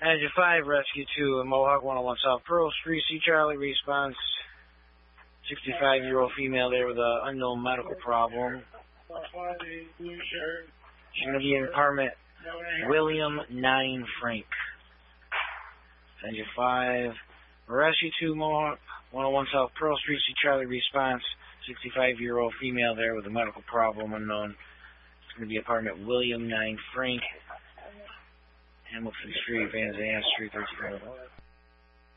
Engine 5, Rescue 2, and Mohawk 101 South Pearl Street. See Charlie, response. 65-year-old female there with an unknown medical problem. She's going to be in apartment William 9 Frank. Engine 5, Rescue 2, Mohawk 101 South Pearl Street. See Charlie, response. 65-year-old female there with a medical problem unknown. It's going to be apartment William 9 Frank. Hamilton Street, Van Zandt Street, 35.